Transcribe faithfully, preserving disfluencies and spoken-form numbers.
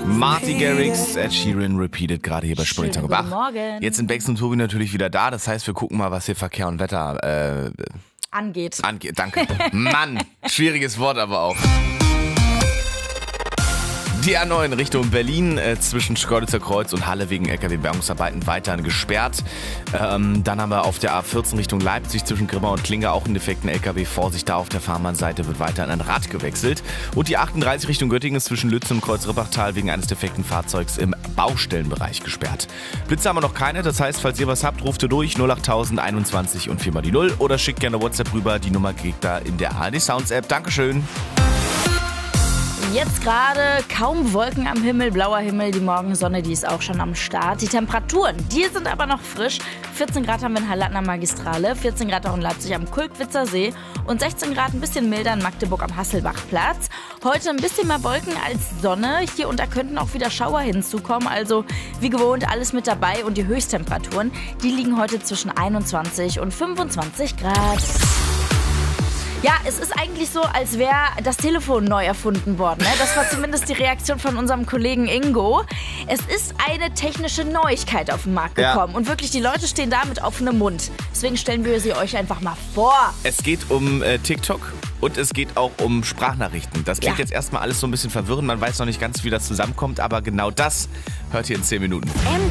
Martin Garrix, Ed Sheeran, repeated gerade hier bei Sprechtag Wach. Morgen. Jetzt sind Bex und Tobi natürlich wieder da, das heißt, wir gucken mal, was hier Verkehr und Wetter äh, angeht. angeht. Danke. Mann, schwieriges Wort aber auch. Die A neun Richtung Berlin äh, zwischen Schkeuditzer Kreuz und Halle wegen L K W-Bergungsarbeiten weiterhin gesperrt. Ähm, dann haben wir auf der A vierzehn Richtung Leipzig zwischen Grimma und Klinge auch einen defekten L K W. Vorsicht da, auf der Fahrbahnseite wird weiter an ein Rad gewechselt. Und die achtunddreißig Richtung Göttingen ist zwischen Lützen und Kreuz-Rippachtal wegen eines defekten Fahrzeugs im Baustellenbereich gesperrt. Blitze haben wir noch keine, das heißt, falls ihr was habt, ruft ihr durch null acht null null einundzwanzig und vier mal die null oder schickt gerne WhatsApp rüber. Die Nummer kriegt ihr in der A R D Sounds App. Dankeschön. Jetzt gerade kaum Wolken am Himmel, blauer Himmel, die Morgensonne, die ist auch schon am Start. Die Temperaturen, die sind aber noch frisch. vierzehn Grad haben wir in Halle an der Magistrale, vierzehn Grad auch in Leipzig am Kulkwitzer See und sechzehn Grad ein bisschen milder in Magdeburg am Hasselbachplatz. Heute ein bisschen mehr Wolken als Sonne. Hier und da könnten auch wieder Schauer hinzukommen. Also wie gewohnt alles mit dabei und die Höchsttemperaturen, die liegen heute zwischen einundzwanzig und fünfundzwanzig Grad. Ja, es ist eigentlich so, als wäre das Telefon neu erfunden worden. Ne? Das war zumindest die Reaktion von unserem Kollegen Ingo. Es ist eine technische Neuigkeit auf den Markt gekommen. Ja. Und wirklich, die Leute stehen da mit offenem Mund. Deswegen stellen wir sie euch einfach mal vor. Es geht um äh, TikTok und es geht auch um Sprachnachrichten. Das klingt ja. jetzt erstmal alles so ein bisschen verwirrend. Man weiß noch nicht ganz, wie das zusammenkommt. Aber genau das hört ihr in zehn Minuten. M